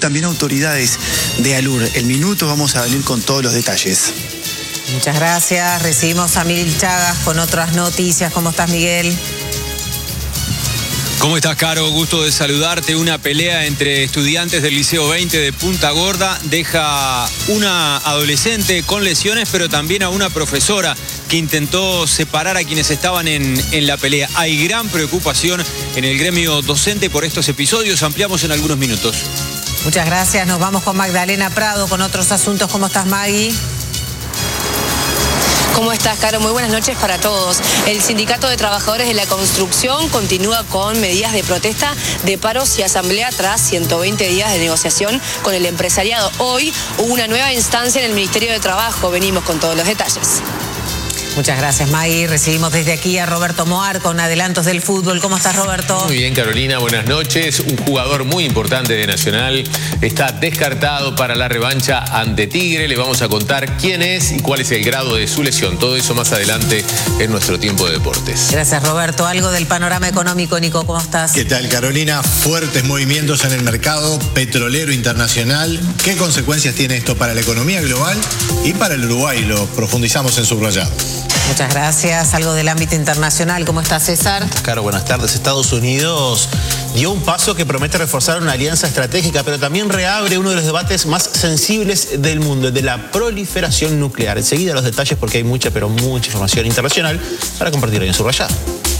también autoridades de ALUR. En minutos vamos a venir con todos los detalles. Muchas gracias. Recibimos a Miguel Chagas con otras noticias. ¿Cómo estás, Miguel? ¿Cómo estás, Caro? Gusto de saludarte. Una pelea entre estudiantes del Liceo 20 de Punta Gorda deja una adolescente con lesiones, pero también a una profesora que intentó separar a quienes estaban en la pelea. Hay gran preocupación en el gremio docente por estos episodios. Ampliamos en algunos minutos. Muchas gracias. Nos vamos con Magdalena Prado con otros asuntos. ¿Cómo estás, Maggie? ¿Cómo estás, Caro? Muy buenas noches para todos. El Sindicato de Trabajadores de la Construcción continúa con medidas de protesta, de paros y asamblea tras 120 días de negociación con el empresariado. Hoy hubo una nueva instancia en el Ministerio de Trabajo. Venimos con todos los detalles. Muchas gracias, Maggie. Recibimos desde aquí a Roberto Moar con adelantos del fútbol. ¿Cómo estás, Roberto? Muy bien, Carolina. Buenas noches. Un jugador muy importante de Nacional está descartado para la revancha ante Tigre. Le vamos a contar quién es y cuál es el grado de su lesión. Todo eso más adelante en nuestro tiempo de deportes. Gracias, Roberto. Algo del panorama económico, Nico. ¿Cómo estás? ¿Qué tal, Carolina? Fuertes movimientos en el mercado petrolero internacional. ¿Qué consecuencias tiene esto para la economía global y para el Uruguay? Lo profundizamos en Subrayado. Muchas gracias. Algo del ámbito internacional. ¿Cómo está, César? Claro, buenas tardes. Estados Unidos dio un paso que promete reforzar una alianza estratégica, pero también reabre uno de los debates más sensibles del mundo, el de la proliferación nuclear. Enseguida los detalles porque hay mucha, pero mucha información internacional para compartir hoy en Subrayado.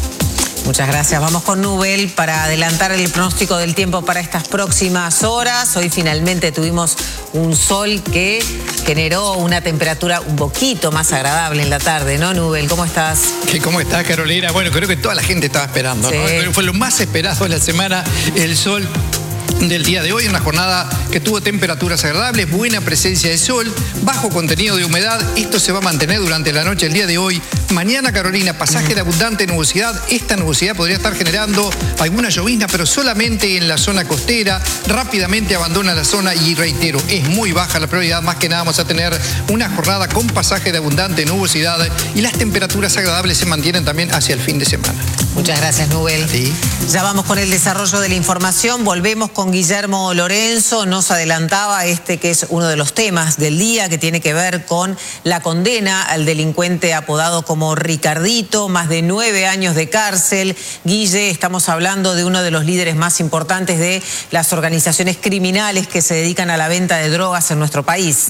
Muchas gracias. Vamos con Nubel para adelantar el pronóstico del tiempo para estas próximas horas. Hoy finalmente tuvimos un sol que generó una temperatura un poquito más agradable en la tarde, ¿no, Nubel? ¿Cómo estás? ¿Cómo estás, Carolina? Bueno, creo que toda la gente estaba esperando, sí, ¿no? Fue lo más esperado de la semana, el sol del día de hoy, una jornada que tuvo temperaturas agradables, buena presencia de sol, bajo contenido de humedad. Esto se va a mantener durante la noche del día de hoy. Mañana, Carolina, pasaje de abundante nubosidad. Esta nubosidad podría estar generando alguna llovizna, pero solamente en la zona costera. Rápidamente abandona la zona y reitero, es muy baja la probabilidad. Más que nada vamos a tener una jornada con pasaje de abundante nubosidad y las temperaturas agradables se mantienen también hacia el fin de semana. Muchas gracias, Nubel. Sí. Ya vamos con el desarrollo de la información. Volvemos con Guillermo Lorenzo. Nos adelantaba que es uno de los temas del día, que tiene que ver con la condena al delincuente apodado como Ricardito, más de 9 años de cárcel. Guille, estamos hablando de uno de los líderes más importantes de las organizaciones criminales que se dedican a la venta de drogas en nuestro país.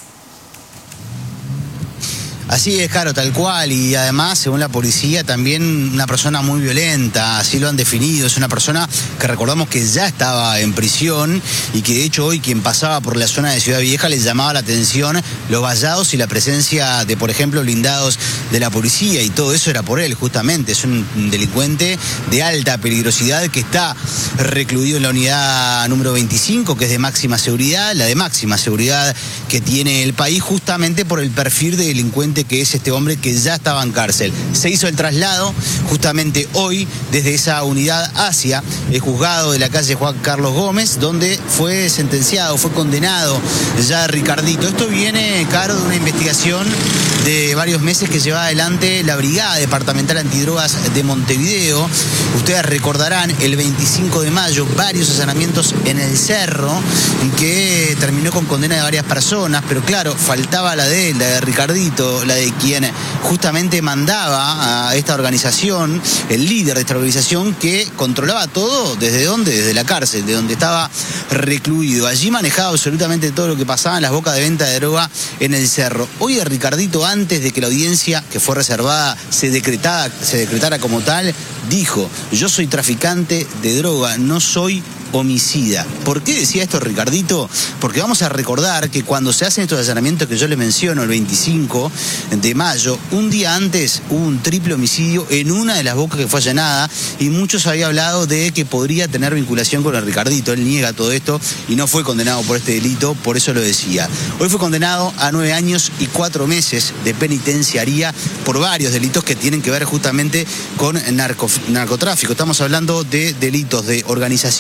Así es, Caro, tal cual, y además, según la policía, también una persona muy violenta, así lo han definido. Es una persona que recordamos que ya estaba en prisión y que de hecho hoy quien pasaba por la zona de Ciudad Vieja les llamaba la atención los vallados y la presencia de, por ejemplo, blindados de la policía, y todo eso era por él, justamente. Es un delincuente de alta peligrosidad que está recluido en la unidad número 25, que es de máxima seguridad, la de máxima seguridad que tiene el país, justamente por el perfil de delincuente que es este hombre que ya estaba en cárcel. Se hizo el traslado justamente hoy desde esa unidad hacia el juzgado de la calle Juan Carlos Gómez, donde fue sentenciado, fue condenado ya Ricardito. Esto viene, Caro, de una investigación de varios meses que lleva adelante la Brigada Departamental Antidrogas de Montevideo. Ustedes recordarán el 25 de mayo varios allanamientos en el Cerro, en que terminó con condena de varias personas, pero claro, faltaba la de él, la de Ricardito, la de quien justamente mandaba a esta organización, el líder de esta organización, que controlaba todo. ¿Desde dónde? Desde la cárcel, de donde estaba recluido. Allí manejaba absolutamente todo lo que pasaba en las bocas de venta de droga en el Cerro. Hoy a Ricardito, antes de que la audiencia que fue reservada se decretara como tal, dijo: yo soy traficante de droga, no soy homicida. ¿Por qué decía esto Ricardito? Porque vamos a recordar que cuando se hacen estos allanamientos que yo le menciono, el 25 de mayo, un día antes hubo un triple homicidio en una de las bocas que fue allanada, y muchos habían hablado de que podría tener vinculación con el Ricardito. Él niega todo esto y no fue condenado por este delito, por eso lo decía. Hoy fue condenado a 9 años y 4 meses de penitenciaría por varios delitos que tienen que ver justamente con narcotráfico. Estamos hablando de delitos de organización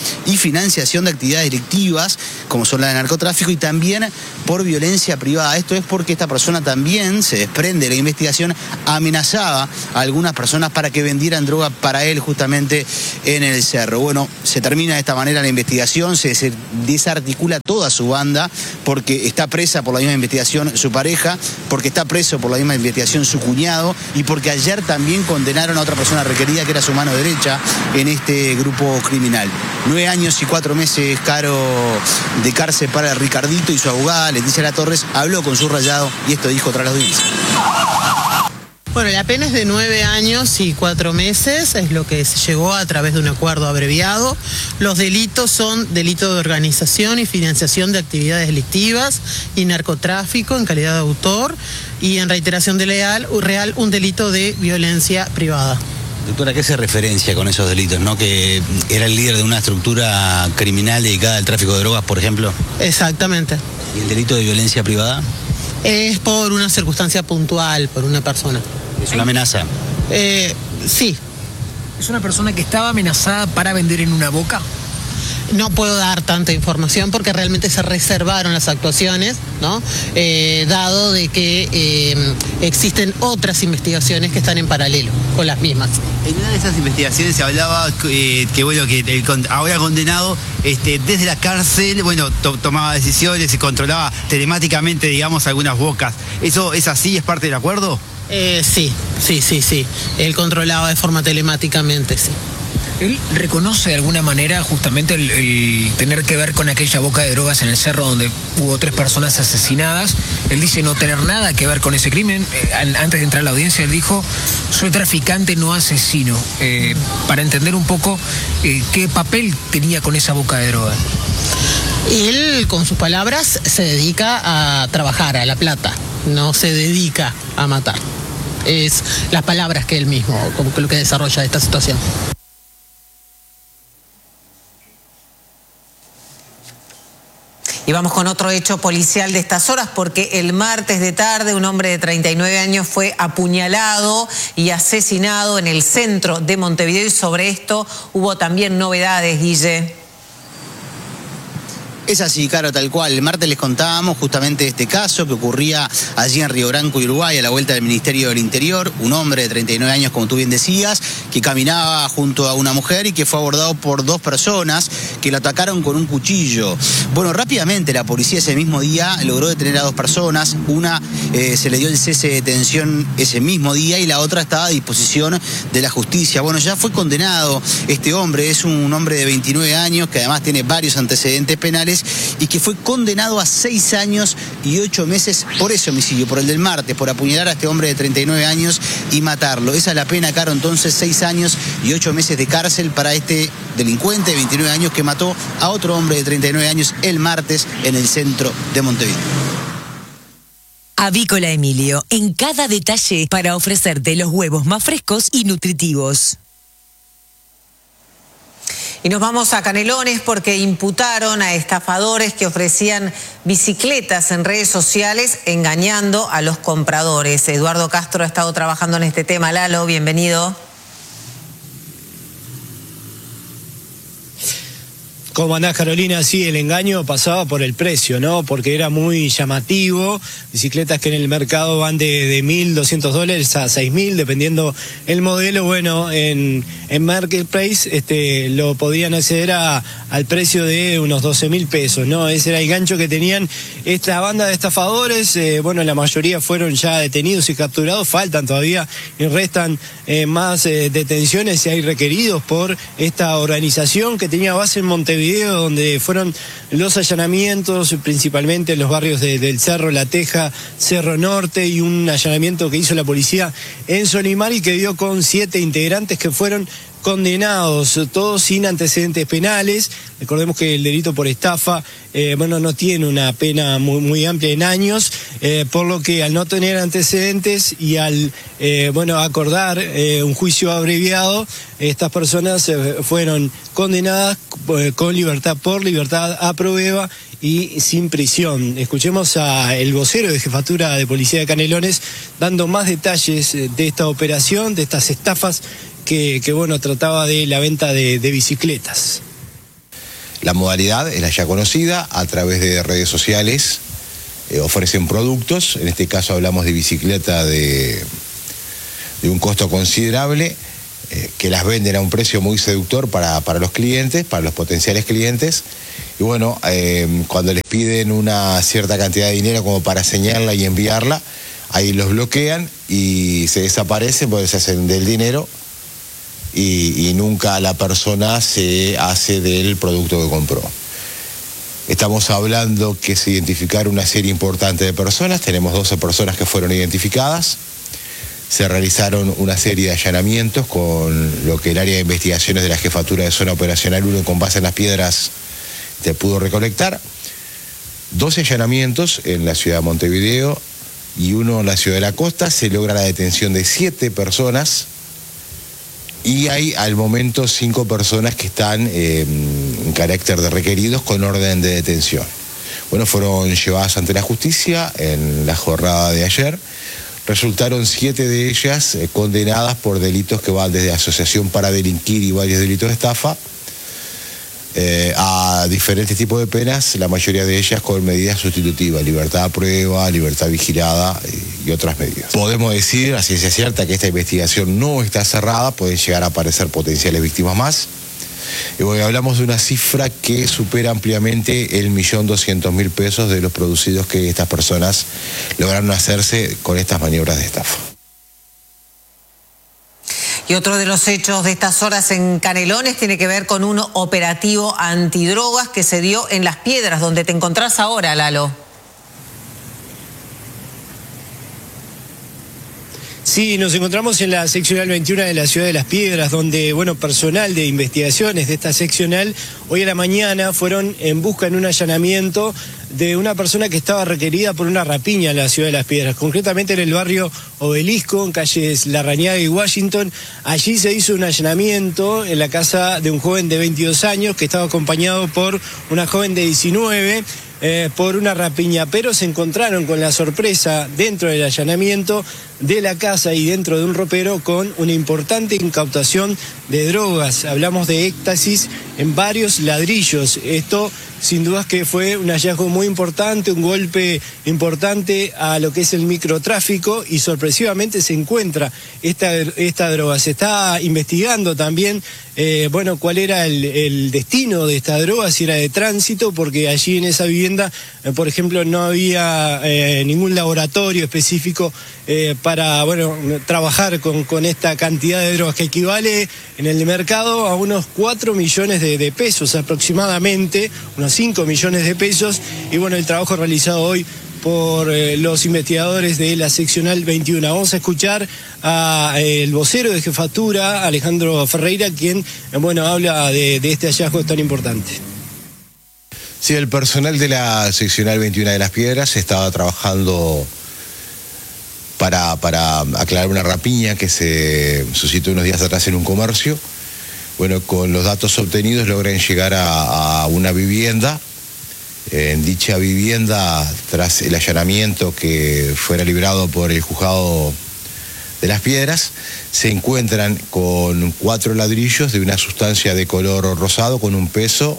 y financiación de actividades delictivas, como son la de narcotráfico, y también por violencia privada. Esto es porque esta persona también, se desprende de la investigación, amenazaba a algunas personas para que vendieran droga para él justamente en el cerro. Bueno, se termina de esta manera la investigación, se desarticula toda su banda, porque está presa por la misma investigación su pareja, porque está preso por la misma investigación su cuñado, y porque ayer también condenaron a otra persona requerida que era su mano derecha en este grupo criminal. 9 años y 4 meses, Caro, de cárcel para Ricardito, y su abogada Leticia La Torres habló con Subrayado y esto dijo tras la audiencia. Bueno, la pena es de 9 años y 4 meses, es lo que se llegó a través de un acuerdo abreviado. Los delitos son delito de organización y financiación de actividades delictivas y narcotráfico en calidad de autor, y en reiteración de real un delito de violencia privada. Doctora, ¿a qué se referencia con esos delitos, no? Que era el líder de una estructura criminal dedicada al tráfico de drogas, por ejemplo. Exactamente. ¿Y el delito de violencia privada? Es por una circunstancia puntual, por una persona. ¿Es una amenaza? Sí. ¿Es una persona que estaba amenazada para vender en una boca? No puedo dar tanta información porque realmente se reservaron las actuaciones, ¿no? Dado de que existen otras investigaciones que están en paralelo con las mismas. En una de esas investigaciones se hablaba que el ahora condenado desde la cárcel, bueno, tomaba decisiones y controlaba telemáticamente, digamos, algunas bocas. ¿Eso es así? ¿Es parte del acuerdo? Sí. Él controlaba de forma telemáticamente, sí. ¿Él reconoce de alguna manera justamente el tener que ver con aquella boca de drogas en el cerro donde hubo 3 personas asesinadas? Él dice no tener nada que ver con ese crimen. Antes de entrar a la audiencia, él dijo, soy traficante, no asesino. Para entender un poco qué papel tenía con esa boca de drogas. Él, con sus palabras, se dedica a trabajar, a la plata. No se dedica a matar. Es las palabras que él mismo, como que lo que desarrolla esta situación. Y vamos con otro hecho policial de estas horas, porque el martes de tarde un hombre de 39 años fue apuñalado y asesinado en el centro de Montevideo, y sobre esto hubo también novedades, Guille. Es así, Caro, tal cual. El martes les contábamos justamente este caso que ocurría allí en Río Branco, Uruguay, a la vuelta del Ministerio del Interior. Un hombre de 39 años, como tú bien decías, que caminaba junto a una mujer y que fue abordado por 2 personas que lo atacaron con un cuchillo. Bueno, rápidamente la policía ese mismo día logró detener a 2 personas. Una se le dio el cese de detención ese mismo día y la otra estaba a disposición de la justicia. Bueno, ya fue condenado este hombre. Es un hombre de 29 años que además tiene varios antecedentes penales y que fue condenado a 6 años y 8 meses por ese homicidio, por el del martes, por apuñalar a este hombre de 39 años y matarlo. Esa es la pena, Caro, entonces 6 años y 8 meses de cárcel para este delincuente de 29 años que mató a otro hombre de 39 años el martes en el centro de Montevideo. Avícola Emilio, en cada detalle para ofrecerte los huevos más frescos y nutritivos. Y nos vamos a Canelones porque imputaron a estafadores que ofrecían bicicletas en redes sociales engañando a los compradores. Eduardo Castro ha estado trabajando en este tema. Lalo, bienvenido. ¿Cómo andás, Carolina? Sí, el engaño pasaba por el precio, ¿no? Porque era muy llamativo. Bicicletas que en el mercado van de $1.200 a $6.000, dependiendo el modelo. Bueno, en Marketplace lo podían acceder al precio de unos 12.000 pesos, ¿no? Ese era el gancho que tenían esta banda de estafadores. Bueno, la mayoría fueron ya detenidos y capturados. Faltan todavía y restan más detenciones y hay requeridos por esta organización que tenía base en Montevideo, donde fueron los allanamientos principalmente en los barrios del Cerro La Teja, Cerro Norte, y un allanamiento que hizo la policía en Solimar y que dio con 7 integrantes que fueron condenados, todos sin antecedentes penales. Recordemos que el delito por estafa, no tiene una pena muy amplia en años, por lo que al no tener antecedentes y al acordar un juicio abreviado, estas personas fueron condenadas con libertad por libertad a prueba y sin prisión. Escuchemos al vocero de Jefatura de Policía de Canelones dando más detalles de esta operación, de estas estafas que trataba de la venta de bicicletas. La modalidad es la ya conocida, a través de redes sociales ofrecen productos, en este caso hablamos de bicicleta de un costo considerable, que las venden a un precio muy seductor para los clientes, para los potenciales clientes, y bueno, cuando les piden una cierta cantidad de dinero como para señalarla y enviarla, ahí los bloquean y se desaparecen porque se hacen del dinero y nunca la persona se hace del producto que compró. Estamos hablando que se identificaron una serie importante de personas, tenemos 12 personas que fueron identificadas, se realizaron una serie de allanamientos con lo que el área de investigaciones de la Jefatura de Zona Operacional 1 con base en Las Piedras pudo recolectar, 12 allanamientos en la ciudad de Montevideo y uno en la ciudad de la Costa, se logra la detención de 7 personas y hay al momento 5 personas que están en carácter de requeridos con orden de detención. Bueno, fueron llevadas ante la justicia en la jornada de ayer. Resultaron 7 de ellas condenadas por delitos que van desde asociación para delinquir y varios delitos de estafa a diferentes tipos de penas, la mayoría de ellas con medidas sustitutivas, libertad a prueba, libertad vigilada y otras medidas. Podemos decir a ciencia cierta que esta investigación no está cerrada, pueden llegar a aparecer potenciales víctimas más. Y hoy hablamos de una cifra que supera ampliamente 1.200.000 pesos de los producidos que estas personas lograron hacerse con estas maniobras de estafa. Y otro de los hechos de estas horas en Canelones tiene que ver con un operativo antidrogas que se dio en Las Piedras, donde te encontrás ahora, Lalo. Sí, nos encontramos en la seccional 21 de la ciudad de Las Piedras, donde, bueno, personal de investigaciones de esta seccional, hoy a la mañana fueron en busca en un allanamiento de una persona que estaba requerida por una rapiña en la ciudad de Las Piedras, concretamente en el barrio Obelisco, en calles Larrañaga y Washington. Allí se hizo un allanamiento en la casa de un joven de 22 años que estaba acompañado por una joven de 19, por una rapiña, pero se encontraron con la sorpresa dentro del allanamiento de la casa y dentro de un ropero con una importante incautación de drogas. Hablamos de éxtasis en varios ladrillos. Esto sin dudas que fue un hallazgo muy importante, un golpe importante a lo que es el microtráfico y sorpresivamente se encuentra esta droga. Se está investigando también, bueno, cuál era el destino de esta droga, si era de tránsito, porque allí en esa vivienda, por ejemplo, no había ningún laboratorio específico para, bueno, trabajar con esta cantidad de drogas que equivale en el mercado a unos 4 millones de pesos aproximadamente, unos 5 millones de pesos. Y bueno, el trabajo realizado hoy por los investigadores de la seccional 21. Vamos a escuchar al vocero de Jefatura, Alejandro Ferreira, quien, bueno, habla de este hallazgo tan importante. Sí, el personal de la seccional 21 de Las Piedras estaba trabajando para aclarar una rapiña que se suscitó unos días atrás en un comercio. Bueno, con los datos obtenidos logran llegar a una vivienda. En dicha vivienda, tras el allanamiento que fuera librado por el juzgado de Las Piedras, se encuentran con 4 ladrillos de una sustancia de color rosado con un peso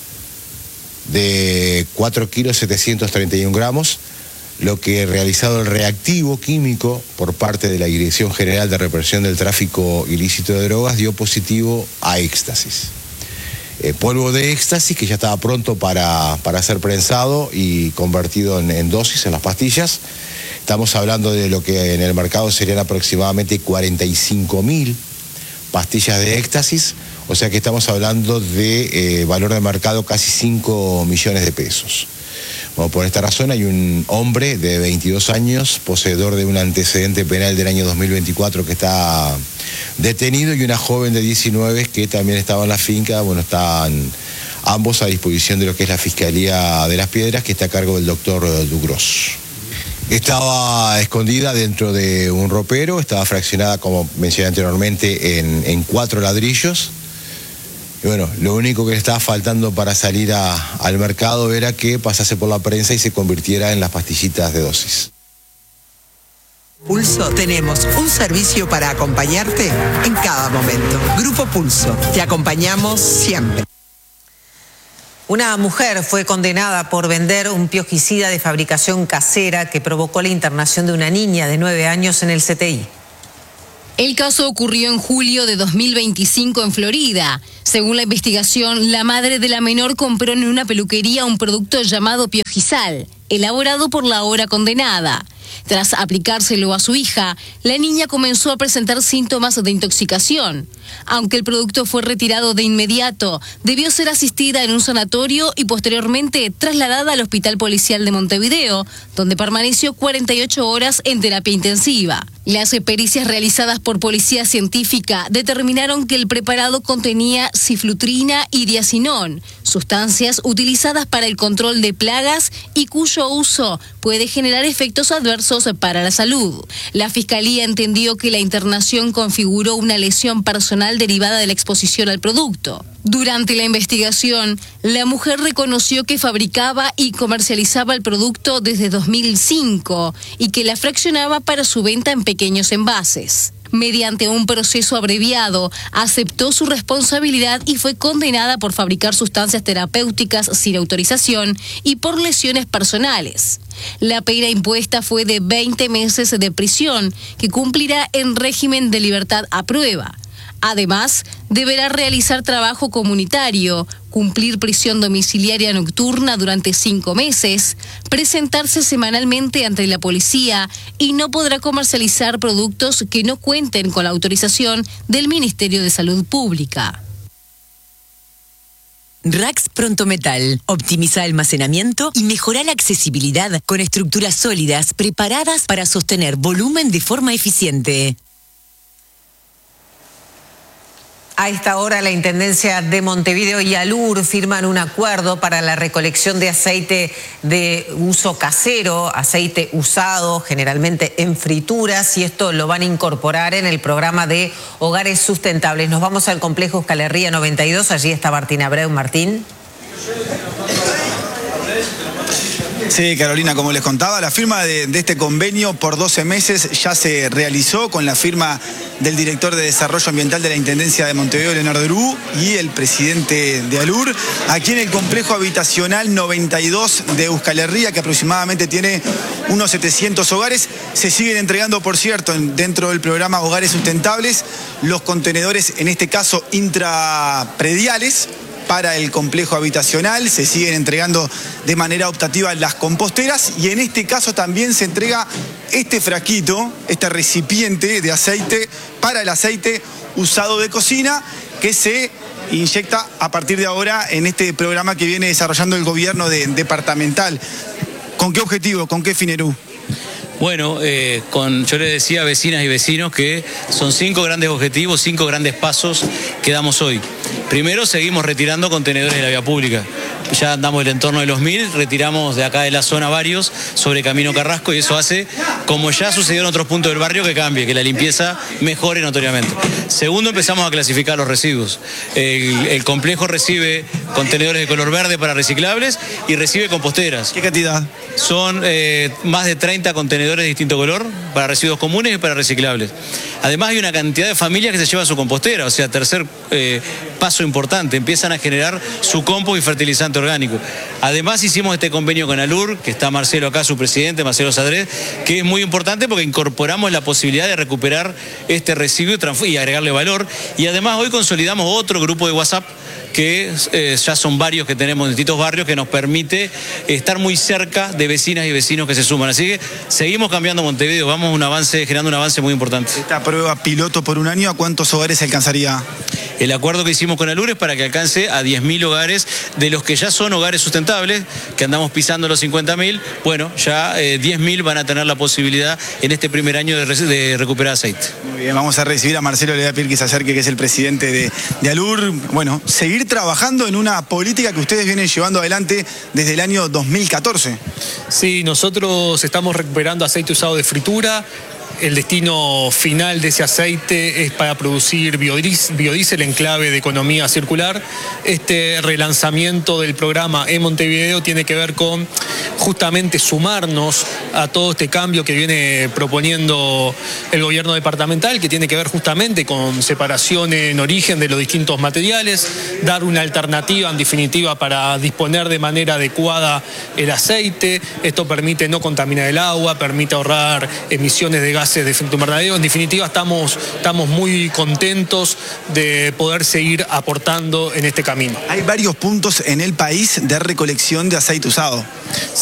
de 4 kilos 731 gramos, lo que realizado el reactivo químico por parte de la Dirección General de Represión del Tráfico Ilícito de Drogas dio positivo a éxtasis. Polvo de éxtasis que ya estaba pronto para ser prensado y convertido en dosis, en las pastillas. Estamos hablando de lo que en el mercado serían aproximadamente 45.000 pastillas de éxtasis, o sea que estamos hablando de valor de mercado casi 5 millones de pesos. Bueno, por esta razón hay un hombre de 22 años, poseedor de un antecedente penal del año 2024 que está detenido, y una joven de 19 que también estaba en la finca. Bueno, están ambos a disposición de lo que es la Fiscalía de Las Piedras, que está a cargo del doctor Dugros. Estaba escondida dentro de un ropero, estaba fraccionada, como mencioné anteriormente, en 4 ladrillos. Y bueno, lo único que le estaba faltando para salir al mercado era que pasase por la prensa y se convirtiera en las pastillitas de dosis. Pulso, tenemos un servicio para acompañarte en cada momento. Grupo Pulso, te acompañamos siempre. Una mujer fue condenada por vender un piojicida de fabricación casera que provocó la internación de una niña de 9 años en el CTI. El caso ocurrió en julio de 2025 en Florida. Según la investigación, la madre de la menor compró en una peluquería un producto llamado Piojisal, elaborado por la ahora condenada. Tras aplicárselo a su hija, la niña comenzó a presentar síntomas de intoxicación. Aunque el producto fue retirado de inmediato, debió ser asistida en un sanatorio y posteriormente trasladada al Hospital Policial de Montevideo, donde permaneció 48 horas en terapia intensiva. Las pericias realizadas por Policía Científica determinaron que el preparado contenía ciflutrina y diacinón, sustancias utilizadas para el control de plagas y cuyo uso puede generar efectos adversos para la salud. La Fiscalía entendió que la internación configuró una lesión personal derivada de la exposición al producto. Durante la investigación, la mujer reconoció que fabricaba y comercializaba el producto desde 2005 y que la fraccionaba para su venta en pequeños envases. Mediante un proceso abreviado, aceptó su responsabilidad y fue condenada por fabricar sustancias terapéuticas sin autorización y por lesiones personales. La pena impuesta fue de 20 meses de prisión, que cumplirá en régimen de libertad a prueba. Además, deberá realizar trabajo comunitario, cumplir prisión domiciliaria nocturna durante 5 meses, presentarse semanalmente ante la policía y no podrá comercializar productos que no cuenten con la autorización del Ministerio de Salud Pública. Rax Prontometal. Optimiza almacenamiento y mejora la accesibilidad con estructuras sólidas preparadas para sostener volumen de forma eficiente. A esta hora, la Intendencia de Montevideo y Alur firman un acuerdo para la recolección de aceite de uso casero, aceite usado generalmente en frituras, y esto lo van a incorporar en el programa de Hogares Sustentables. Nos vamos al complejo Euskal Herria 92, allí está Martín Abreu. Martín. Sí, Carolina, como les contaba, la firma de este convenio por 12 meses ya se realizó con la firma del director de Desarrollo Ambiental de la Intendencia de Montevideo, Leonardo Urú, y el presidente de Alur, aquí en el complejo habitacional 92 de Euskal Herria, que aproximadamente tiene unos 700 hogares. Se siguen entregando, por cierto, dentro del programa Hogares Sustentables, los contenedores, en este caso intraprediales, para el complejo habitacional. Se siguen entregando de manera optativa las composteras, y en este caso también se entrega este frasquito, este recipiente de aceite para el aceite usado de cocina, que se inyecta a partir de ahora en este programa que viene desarrollando el gobierno departamental. ¿Con qué objetivo? ¿Con qué fin, Urú? Bueno, yo le decía a vecinas y vecinos que son 5 grandes objetivos, 5 grandes pasos que damos hoy. Primero, seguimos retirando contenedores de la vía pública. Ya andamos en el entorno de los 1000, retiramos de acá de la zona varios sobre Camino Carrasco, y eso hace, como ya sucedió en otros puntos del barrio, que cambie, que la limpieza mejore notoriamente. Segundo, empezamos a clasificar los residuos. El complejo recibe contenedores de color verde para reciclables y recibe composteras. ¿Qué cantidad? Son más de 30 contenedores de distinto color para residuos comunes y para reciclables. Además, hay una cantidad de familias que se llevan su compostera, o sea, tercer paso importante, empiezan a generar su compost y fertilizante orgánico. Además, hicimos este convenio con Alur, que está Marcelo acá, su presidente, Marcelo Sadret, que es muy importante porque incorporamos la posibilidad de recuperar este residuo y agregarle valor. Y además hoy consolidamos otro grupo de WhatsApp, que ya son varios que tenemos en distintos barrios, que nos permite estar muy cerca de vecinas y vecinos que se suman. Así que seguimos cambiando Montevideo, vamos generando un avance muy importante. Esta prueba piloto por un año, ¿a cuántos hogares alcanzaría? El acuerdo que hicimos con Alur es para que alcance a 10.000 hogares, de los que ya son hogares sustentables, que andamos pisando los 50.000, bueno, ya 10.000 van a tener la posibilidad en este primer año de recuperar aceite. Muy bien, vamos a recibir a Marcelo, le voy a pedir que se acerque, que es el presidente de Alur. Bueno, seguir trabajando en una política que ustedes vienen llevando adelante desde el año 2014. Sí, nosotros estamos recuperando aceite usado de fritura. El destino final de ese aceite es para producir biodiesel en clave de economía circular. Este relanzamiento del programa en Montevideo tiene que ver con justamente sumarnos a todo este cambio que viene proponiendo el gobierno departamental, que tiene que ver justamente con separación en origen de los distintos materiales, dar una alternativa en definitiva para disponer de manera adecuada el aceite. Esto permite no contaminar el agua, permite ahorrar emisiones de gases de efecto invernadero. En definitiva, estamos muy contentos de poder seguir aportando en este camino. Hay varios puntos en el país de recolección de aceite usado.